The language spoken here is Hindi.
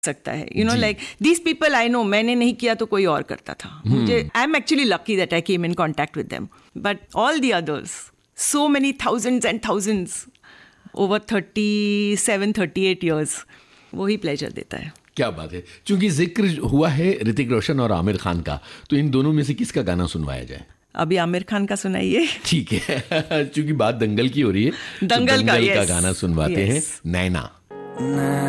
सकता है, you know, like these people I know, मैंने नहीं किया तो कोई और करता था. मुझे I am actually lucky that I came in contact with them, but all the others, so many thousands and thousands over 37-38 years, वही प्लेजर देता है. क्या बात है. चूंकि जिक्र हुआ है ऋतिक रोशन और आमिर खान का, तो इन दोनों में से किसका गाना सुनवाया जाए? अभी आमिर खान का सुनाइए. ठीक है. चूंकि बात दंगल की हो रही है, दंगल का गाना सुनवाते हैं. नैना.